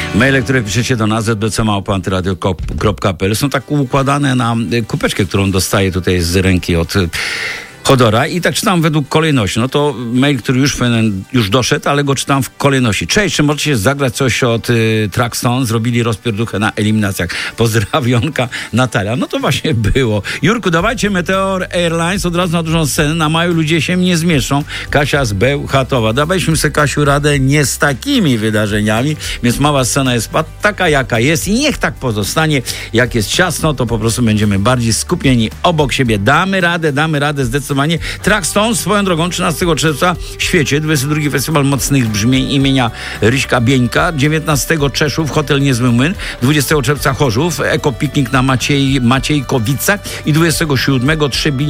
Maile, które piszecie do nas, zbc@antyradio.pl są tak układane na kubeczkę, którą dostaję tutaj z ręki od Hodora i tak czytam według kolejności. No to mail, który już doszedł, ale go czytam w kolejności. Cześć, czy możecie zagrać coś od Trackstone? Zrobili rozpierduchę na eliminacjach. Pozdrawionka, Natalia. No to właśnie było. Jurku, dawajcie Meteor Airlines od razu na dużą scenę. Na maju ludzie się nie zmieszczą. Kasia z Bełchatowa. Dawaliśmy sobie, Kasiu, radę nie z takimi wydarzeniami, więc mała scena jest taka, jaka jest i niech tak pozostanie. Jak jest ciasno, to po prostu będziemy bardziej skupieni obok siebie. Damy radę zdecydowanie. Trackstone swoją drogą 13 czerwca w świecie 22 Festiwal Mocnych Brzmień imienia Ryśka Bieńka, 19 Czeszów, Hotel Niezły Młyn, 20 czerwca Chorzów, ekopiknik na Maciejkowicach i 27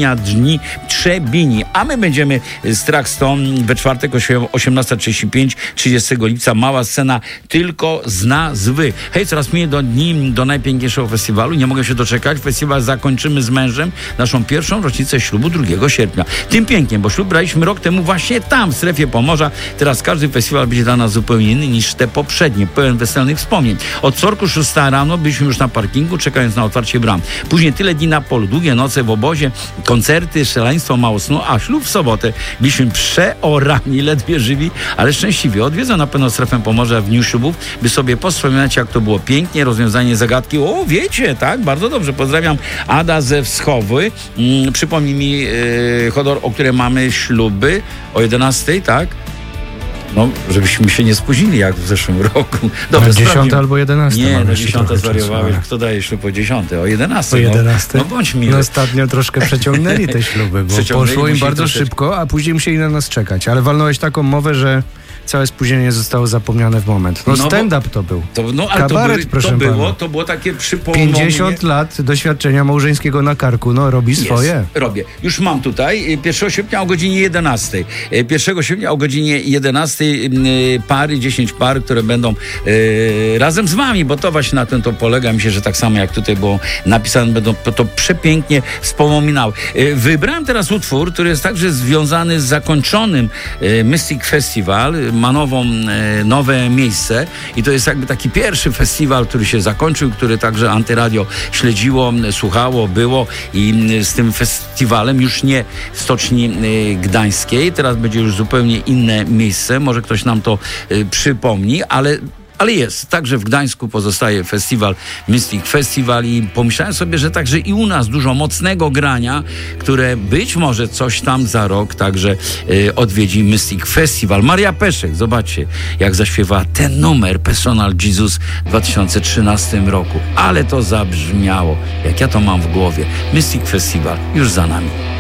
Trzebini. A my będziemy z Trackstone we czwartek 18:35, 30 lipca. Mała scena tylko z nazwy. Hej, coraz mniej do najpiękniejszego festiwalu. Nie mogę się doczekać. Festiwal zakończymy z mężem naszą pierwszą rocznicę ślubu 2 sierpnia. Tym pięknie, bo ślub braliśmy rok temu właśnie tam, w strefie Pomorza. Teraz każdy festiwal będzie dla nas zupełnie inny niż te poprzednie, pełen weselnych wspomnień. Od wtorku 6 rano byliśmy już na parkingu, czekając na otwarcie bram. Później tyle dni na polu, długie noce w obozie, koncerty, szaleństwo, mało snu, a ślub w sobotę. Byliśmy przeorani, ledwie żywi, ale szczęśliwie. Odwiedzę na pewno strefę Pomorza w dniu ślubów, by sobie wspominać, jak to było pięknie, rozwiązanie zagadki. O, wiecie, tak? Bardzo dobrze. Pozdrawiam Ada ze Wschowy. Przypomnij mi, Hodor, o które mamy śluby o 11, tak? No, żebyśmy się nie spóźnili jak w zeszłym roku. Dobrze, 10 albo 11. Nie, no 10 zwariowałeś. Kto daje ślub o 10? O 11. O 11? No bądź miły. No ostatnio troszkę przeciągnęli te śluby, bo poszło im bardzo szybko, a później musieli na nas czekać. Ale walnąłeś taką mowę, że całe spóźnienie zostało zapomniane w moment. No stand-up to był. Kabaret, proszę pana. To było takie przypomnienie. 50 lat doświadczenia małżeńskiego na karku, no robi swoje. Robię. Już mam tutaj 1 sierpnia o godzinie 11. 1 sierpnia o godzinie 11 pary, 10 par, które będą razem z wami, bo to właśnie na tym to polega. Myślę, że tak samo jak tutaj było napisane, będą to przepięknie wspominały. Wybrałem teraz utwór, który jest także związany z zakończonym Mystic Festival. Ma nowe miejsce i to jest jakby taki pierwszy festiwal, który się zakończył, który także Antyradio śledziło, słuchało, było i z tym festiwalem już nie w Stoczni Gdańskiej, teraz będzie już zupełnie inne miejsce, może ktoś nam to przypomni, ale jest. Także w Gdańsku pozostaje festiwal Mystic Festival i pomyślałem sobie, że także i u nas dużo mocnego grania, które być może coś tam za rok także odwiedzi Mystic Festival. Maria Peszek, zobaczcie, jak zaśpiewała ten numer Personal Jesus w 2013 roku. Ale to zabrzmiało, jak ja to mam w głowie. Mystic Festival już za nami.